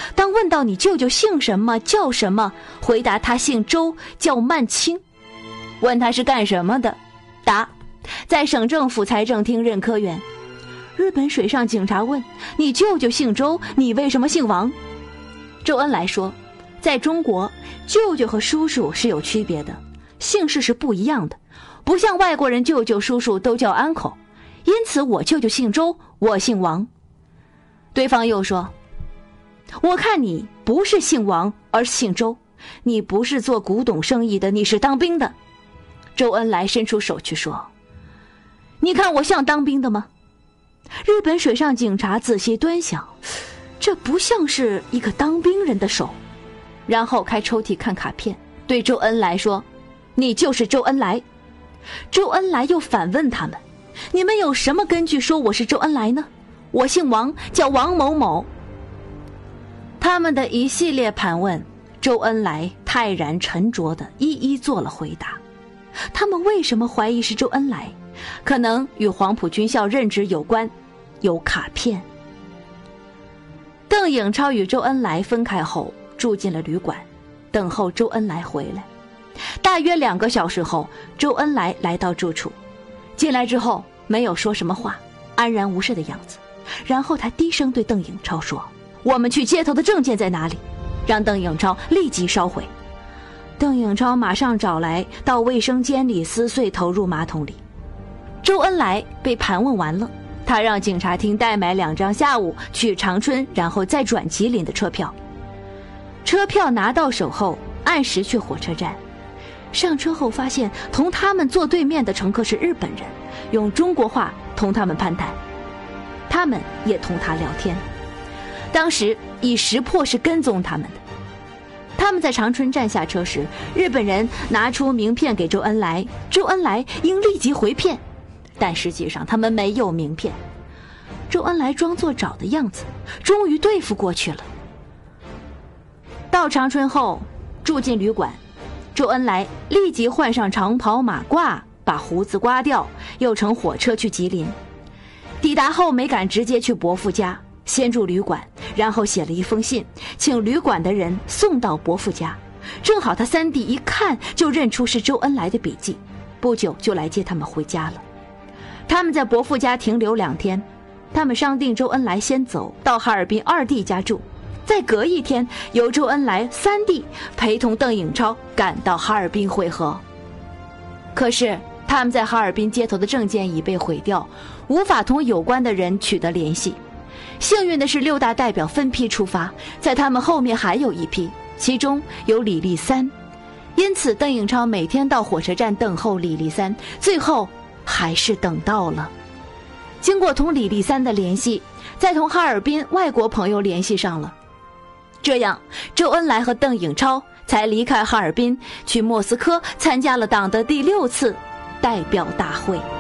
当问到你舅舅姓什么叫什么，回答他姓周叫曼青。问他是干什么的，答在省政府财政厅任科员。日本水上警察问你舅舅姓周，你为什么姓王？周恩来说，在中国舅舅和叔叔是有区别的，姓氏是不一样的，不像外国人舅舅叔叔都叫 uncle， 因此我舅舅姓周，我姓王。对方又说，我看你不是姓王而是姓周，你不是做古董生意的，你是当兵的。周恩来伸出手去说，你看我像当兵的吗？日本水上警察仔细端详，这不像是一个当兵人的手，然后开抽屉看卡片，对周恩来说，你就是周恩来。周恩来又反问他们，你们有什么根据说我是周恩来呢？我姓王，叫王某某。他们的一系列盘问，周恩来泰然沉着地一一做了回答。他们为什么怀疑是周恩来？可能与黄埔军校任职有关，有卡片。邓颖超与周恩来分开后，住进了旅馆，等候周恩来回来。大约2个小时后，周恩来来到住处，进来之后没有说什么话，安然无事的样子。然后他低声对邓颖超说，我们去接头的证件在哪里？让邓颖超立即烧毁。邓颖超马上找来，到卫生间里撕碎投入马桶里。周恩来被盘问完了，他让警察厅代买2张下午去长春然后再转吉林的车票。车票拿到手后，按时去火车站。上车后发现同他们坐对面的乘客是日本人，用中国话同他们攀谈，他们也同他聊天。当时已识破是跟踪他们的。他们在长春站下车时，日本人拿出名片给周恩来，周恩来应立即回骗，但实际上他们没有名片。周恩来装作找的样子，终于对付过去了。到长春后住进旅馆，周恩来立即换上长袍马褂，把胡子刮掉，又乘火车去吉林。抵达后没敢直接去伯父家，先住旅馆，然后写了一封信，请旅馆的人送到伯父家。正好他3弟一看就认出是周恩来的笔迹，不久就来接他们回家了。他们在伯父家停留2天，他们商定周恩来先走到哈尔滨2弟家住，再隔1天由周恩来3弟陪同邓颖超赶到哈尔滨会合。可是他们在哈尔滨接头的证件已被毁掉，无法同有关的人取得联系。幸运的是6大代表分批出发，在他们后面还有一批，其中有李立三。因此邓颖超每天到火车站等候李立三，最后还是等到了。经过同李立三的联系，再同哈尔滨外国朋友联系上了。这样周恩来和邓颖超才离开哈尔滨，去莫斯科参加了党的第6次代表大会。